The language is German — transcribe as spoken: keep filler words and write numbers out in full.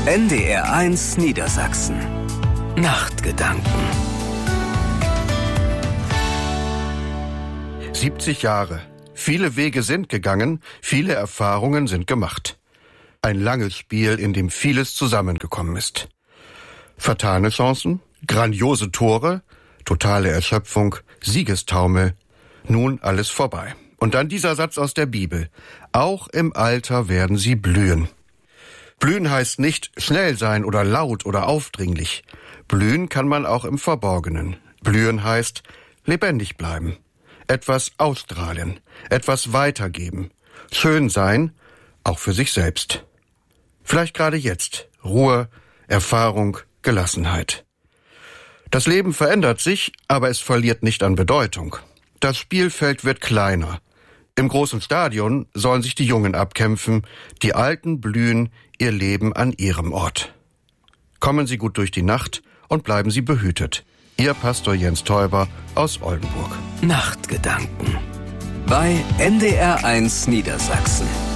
N D R eins Niedersachsen. Nachtgedanken. siebzig Jahre. Viele Wege sind gegangen, viele Erfahrungen sind gemacht. Ein langes Spiel, in dem vieles zusammengekommen ist. Vertane Chancen, grandiose Tore, totale Erschöpfung, Siegestaumel. Nun alles vorbei. Und dann dieser Satz aus der Bibel. Auch im Alter werden sie blühen. Blühen heißt nicht schnell sein oder laut oder aufdringlich. Blühen kann man auch im Verborgenen. Blühen heißt lebendig bleiben. Etwas ausstrahlen, etwas weitergeben. Schön sein, auch für sich selbst. Vielleicht gerade jetzt. Ruhe, Erfahrung, Gelassenheit. Das Leben verändert sich, aber es verliert nicht an Bedeutung. Das Spielfeld wird kleiner. Im großen Stadion sollen sich die Jungen abkämpfen, die Alten blühen ihr Leben an ihrem Ort. Kommen Sie gut durch die Nacht und bleiben Sie behütet. Ihr Pastor Jens Täuber aus Oldenburg. Nachtgedanken bei N D R eins Niedersachsen.